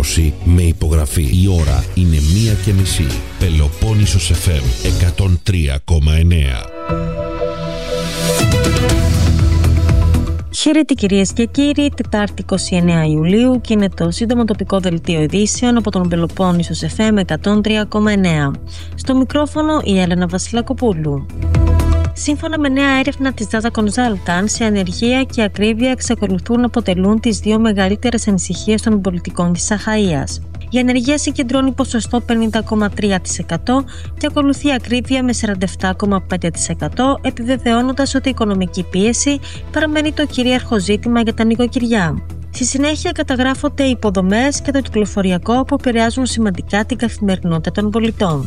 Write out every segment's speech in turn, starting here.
ενημέρωση με υπογραφή. Η ώρα είναι 1:30. Πελοπόννησος FM 103,9. Χαίρετε κυρίες και κύριοι, Τετάρτη 29 Ιουλίου και είναι το σύντομο τοπικό δελτίο ειδήσεων από τον Πελοπόννησος FM 103,9. Στο μικρόφωνο η Έλενα Βασιλακοπούλου. Σύμφωνα με νέα έρευνα της Data Consultants, η ανεργία και η ακρίβεια εξακολουθούν να αποτελούν τις δύο μεγαλύτερες ανησυχίες των πολιτικών της Αχαΐας. Η ανεργία συγκεντρώνει ποσοστό 50,3% και ακολουθεί η ακρίβεια με 47,5%, επιβεβαιώνοντας ότι η οικονομική πίεση παραμένει το κυρίαρχο ζήτημα για τα νοικοκυριά. Στη συνέχεια καταγράφονται οι υποδομές και το κυκλοφοριακό που επηρεάζουν σημαντικά την καθημερινότητα των πολιτών.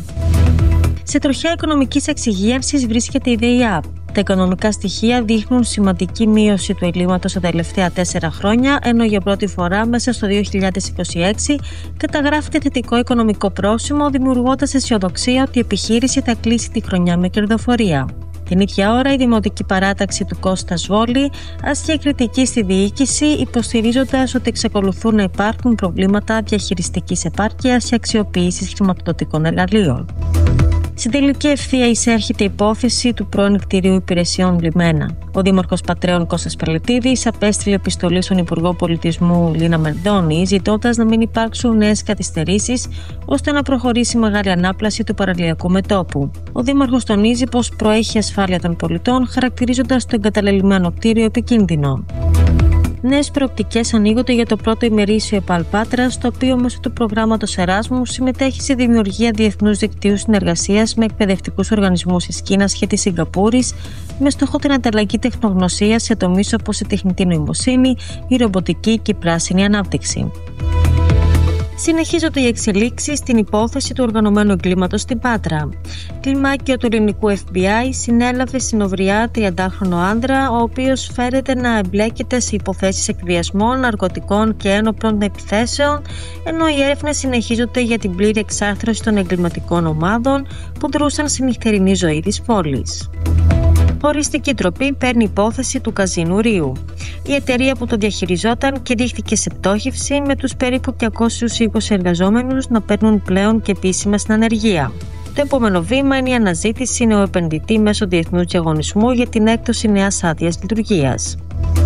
Σε τροχιά οικονομικής εξυγίανσης βρίσκεται η ΔΕΙΑΠ. Τα οικονομικά στοιχεία δείχνουν σημαντική μείωση του ελλείμματος τα τελευταία 4 χρόνια, ενώ για πρώτη φορά μέσα στο 2026 καταγράφεται θετικό οικονομικό πρόσημο, δημιουργώντας αισιοδοξία ότι η επιχείρηση θα κλείσει τη χρονιά με κερδοφορία. Την ίδια ώρα, η Δημοτική Παράταξη του Κώστα Σβόλη άσκησε κριτική στη διοίκηση, υποστηρίζοντας ότι εξακολουθούν να υπάρχουν προβλήματα διαχειριστικής επάρκειας και αξιοποίησης χρηματοδοτικών εργαλείων. Στην τελική ευθεία εισέρχεται η υπόθεση του πρώην κτηρίου υπηρεσιών Λιμένα. Ο Δήμαρχος Πατρέων Κώστας Πελετίδης απέστειλε επιστολή στον Υπουργό Πολιτισμού Λίνα Μερδώνη, ζητώντας να μην υπάρξουν νέες καθυστερήσεις ώστε να προχωρήσει μεγάλη ανάπλαση του παραλιακού μετώπου. Ο Δήμαρχος τονίζει πως προέχει ασφάλεια των πολιτών, χαρακτηρίζοντας το εγκαταλελειμμένο κτίριο επικίνδυνο. Νέες προοπτικές ανοίγονται για το πρώτο ημερήσιο ΕΠΑΛ Πάτρας, στο οποίο μέσω του προγράμματος Εράσμου συμμετέχει στη δημιουργία διεθνούς δικτύου συνεργασίας με εκπαιδευτικούς οργανισμούς της Κίνας και της Σιγκαπούρης, με στόχο την ανταλλαγή τεχνογνωσίας σε τομείς όπως η τεχνητή νοημοσύνη, η ρομποτική και η πράσινη ανάπτυξη. Συνεχίζονται οι εξελίξεις στην υπόθεση του οργανωμένου εγκλήματος στην Πάτρα. Κλιμάκιο του ελληνικού FBI συνέλαβε στην Οβριά 30χρονο άνδρα, ο οποίος φέρεται να εμπλέκεται σε υποθέσεις εκβιασμών, ναρκωτικών και ένοπλων επιθέσεων, ενώ οι έρευνες συνεχίζονται για την πλήρη εξάρθρωση των εγκληματικών ομάδων που δρούσαν στη νυχτερινή ζωή της πόλης. Οριστική τροπή παίρνει υπόθεση του Καζίνου Ρίου. Η εταιρεία που το διαχειριζόταν κηρύχθηκε σε πτώχευση, με τους περίπου 220 εργαζόμενους να παίρνουν πλέον και επίσημα στην ανεργία. Το επόμενο βήμα είναι η αναζήτηση νέου επενδυτή μέσω διεθνούς διαγωνισμού για την έκδοση νέας άδειας λειτουργίας.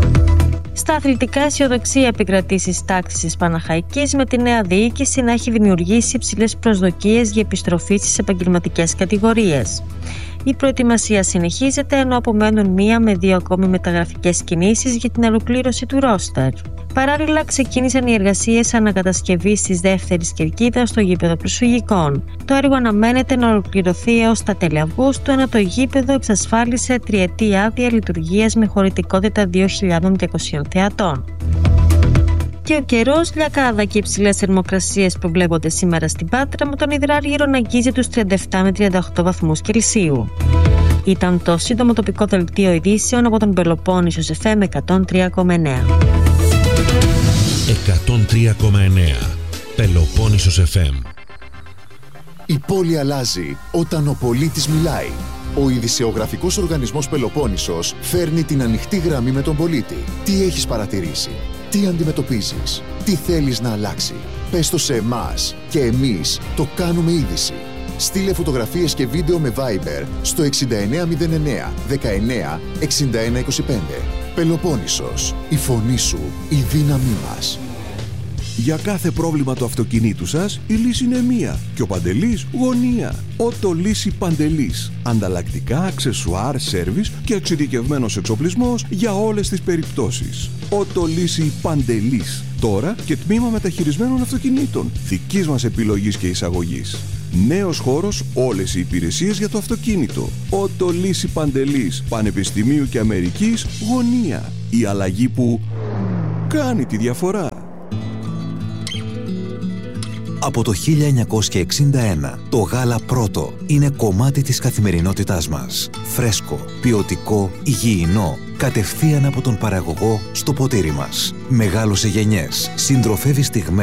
Στα αθλητικά, αισιοδοξία επικρατεί στις τάξεις της Παναχαϊκής, με τη νέα διοίκηση να έχει δημιουργήσει υψηλές προσδοκίες για επιστροφή στις επαγγελματικές κατηγορίες. Η προετοιμασία συνεχίζεται, ενώ απομένουν 1 με 2 ακόμη μεταγραφικές κινήσεις για την ολοκλήρωση του ρόστερ. Παράλληλα, ξεκίνησαν οι εργασίες ανακατασκευής της δεύτερης κερκίδας στο γήπεδο προσφυγικών. Το έργο αναμένεται να ολοκληρωθεί έως τα τέλη Αυγούστου, ενώ το γήπεδο εξασφάλισε 3ετή άδεια λειτουργίας με χωρητικότητα 2.200 θεατών. Και ο καιρός, λιακάδα και υψηλές θερμοκρασίες προβλέπονται σήμερα στην Πάτρα, με τον υδράργυρο να αγγίζει τους 37 με 38 βαθμούς Κελσίου. Ήταν το σύντομο τοπικό δελτίο ειδήσεων από τον Πελοπόννησος FM 103,9. 103,9 Πελοπόννησος FM. Η πόλη αλλάζει όταν ο πολίτης μιλάει. Ο ειδησεογραφικός οργανισμός Πελοπόννησος φέρνει την ανοιχτή γραμμή με τον πολίτη. Τι έχεις παρατηρήσει? Τι αντιμετωπίζεις? Τι θέλεις να αλλάξει? Πες το σε εμάς και εμείς το κάνουμε είδηση. Στείλε φωτογραφίες και βίντεο με Viber στο 6909 19 61 25. Πελοπόννησος, η φωνή σου, η δύναμή μας. Για κάθε πρόβλημα του αυτοκινήτου σας, η λύση είναι μία και ο Παντελής γωνία. Ότο Λύση Παντελής. Ανταλλακτικά, αξεσουάρ, σέρβις και εξειδικευμένος εξοπλισμός για όλες τις περιπτώσεις. Ότο Λύση Παντελής. Τώρα και τμήμα μεταχειρισμένων αυτοκινήτων. Δικής μας επιλογής και εισαγωγής. Νέος χώρος, όλες οι υπηρεσίες για το αυτοκίνητο. Ότο Λύση Παντελής. Πανεπιστημίου και Αμερικής γωνία. Η αλλαγή που κάνει τη διαφορά. Από το 1961, το γάλα πρώτο είναι κομμάτι της καθημερινότητάς μας. Φρέσκο, ποιοτικό, υγιεινό, κατευθείαν από τον παραγωγό στο ποτήρι μας. Μεγάλωσε γενιές, συντροφεύει στιγμές.